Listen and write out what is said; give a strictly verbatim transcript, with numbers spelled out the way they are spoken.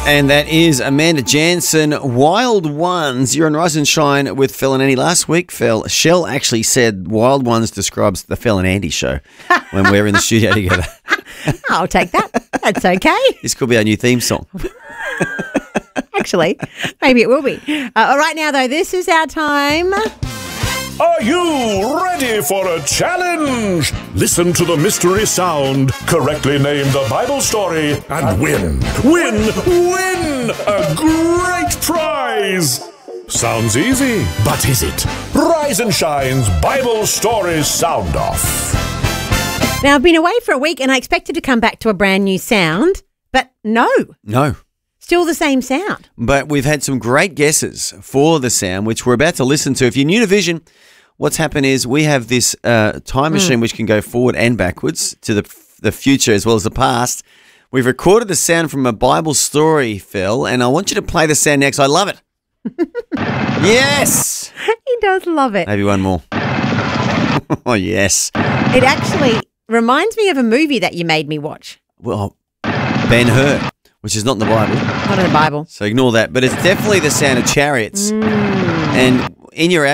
And that is Amanda Jansen, Wild Ones. You're on Rise and Shine with Phil and Andy. Last week, Phil, Shell actually said Wild Ones describes the Phil and Andy show when we're in the studio together. I'll take that. That's okay. This could be our new theme song. Actually, maybe it will be. Uh, right now, though, this is our time. Are you ready for a challenge? Listen to the mystery sound, correctly name the Bible story, and win, win, win a great prize. Sounds easy, but is it? Rise and Shine's Bible Story Sound Off. Now, I've been away for a week and I expected to come back to a brand new sound, but no. No. Still the same sound. But we've had some great guesses for the sound, which we're about to listen to. If you're new to Vision, what's happened is we have this uh, time machine mm. which can go forward and backwards to the the future as well as the past. We've recorded the sound from a Bible story, Phil, and I want you to play the sound next. I love it. Yes. He does love it. Maybe one more. Oh, yes. It actually reminds me of a movie that you made me watch. Well, Ben-Hur, which is not in the Bible. Not in the Bible. So ignore that. But it's definitely the sound of chariots. Mm. And in your